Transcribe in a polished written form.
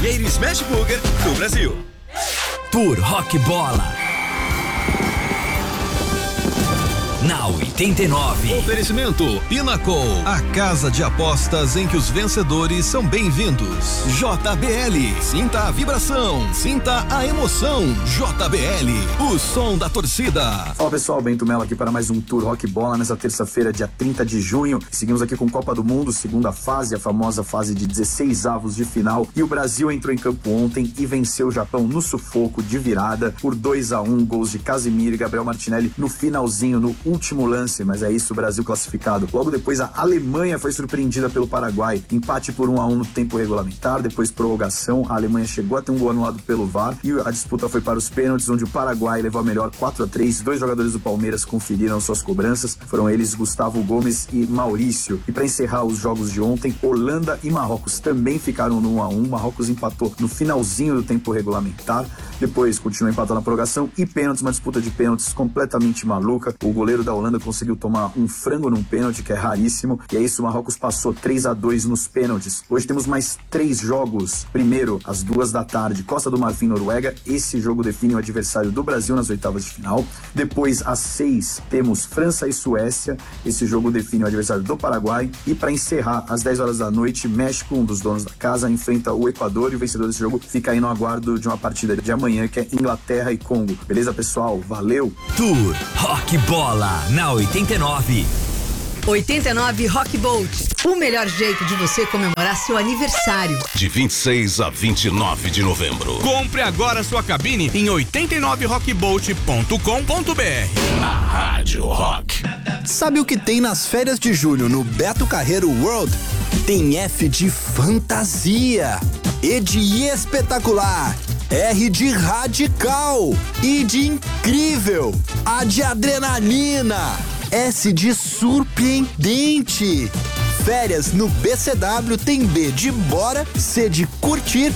primeiro Smash Burger do Brasil. Tour Rock Bola na 89. Oferecimento Pinnacle, a casa de apostas em que os vencedores são bem-vindos. JBL, sinta a vibração, sinta a emoção. JBL, o som da torcida. Fala pessoal, Bento Mello aqui para mais um Tour Rock Bola nessa terça-feira, dia 30 de junho. Seguimos aqui com Copa do Mundo, segunda fase, a famosa fase de 16avos de final. E o Brasil entrou em campo ontem e venceu o Japão no sufoco de virada por 2-1, gols de Casemiro e Gabriel Martinelli no finalzinho, no último lance, mas é isso, o Brasil classificado. Logo depois a Alemanha foi surpreendida pelo Paraguai, empate por 1-1 no tempo regulamentar, depois prorrogação, a Alemanha chegou a ter um gol anulado pelo VAR e a disputa foi para os pênaltis, onde o Paraguai levou a melhor 4-3, dois jogadores do Palmeiras conferiram suas cobranças, foram eles Gustavo Gomes e Maurício. E para encerrar os jogos de ontem, Holanda e Marrocos também ficaram no 1-1, Marrocos empatou no finalzinho do tempo regulamentar, depois continuou empatando na prorrogação e pênaltis, uma disputa de pênaltis completamente maluca, o goleiro da Holanda conseguiu tomar um frango num pênalti, que é raríssimo, e é isso, o Marrocos passou 3-2 nos pênaltis. Hoje temos mais 3 jogos. Primeiro, às 14h, Costa do Marfim, Noruega, esse jogo define o adversário do Brasil nas oitavas de final. Depois, às 6, temos França e Suécia, esse jogo define o adversário do Paraguai. E para encerrar, às 10h da noite, México, um dos donos da casa, enfrenta o Equador, e o vencedor desse jogo fica aí no aguardo de uma partida de amanhã, que é Inglaterra e Congo. Beleza, pessoal? Valeu! Tour Rock Bola na 89. 89 Rock Bolt, o melhor jeito de você comemorar seu aniversário. De 26 a 29 de novembro. Compre agora sua cabine em 89rockbolt.com.br. Na Rádio Rock. Sabe o que tem nas férias de julho no Beto Carreiro World? Tem F de fantasia, E de espetacular, R de radical, I de incrível, A de adrenalina, S de surpreendente. Férias no BCW tem B de bora, C de curtir